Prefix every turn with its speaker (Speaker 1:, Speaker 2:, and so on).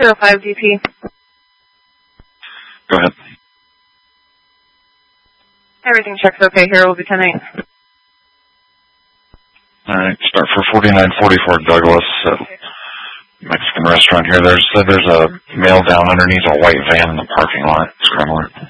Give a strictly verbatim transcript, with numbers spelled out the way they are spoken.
Speaker 1: zero five D P.
Speaker 2: Go ahead.
Speaker 1: Everything checks okay here. We'll be ten eight.
Speaker 2: All right, start for forty-nine forty-four Douglas, uh, Mexican restaurant here. There's uh, there's a male down underneath a white van in the parking lot. Scrambler.